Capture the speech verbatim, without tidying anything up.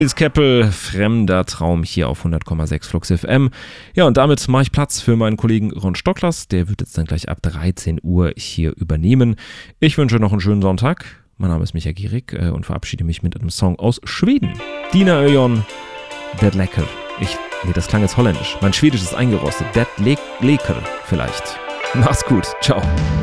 Ist Keppel, fremder Traum hier auf hundert Komma sechs Flux F M. Ja, und damit mache ich Platz für meinen Kollegen Ron Stocklers. Der wird jetzt dann gleich ab dreizehn Uhr hier übernehmen. Ich wünsche noch einen schönen Sonntag. Mein Name ist Micha Gierig äh, und verabschiede mich mit einem Song aus Schweden. Dina Öjon, Det Lecker. Ich, nee, das klang jetzt holländisch. Mein Schwedisch ist eingerostet. Det le- Lecker vielleicht. Mach's gut. Ciao.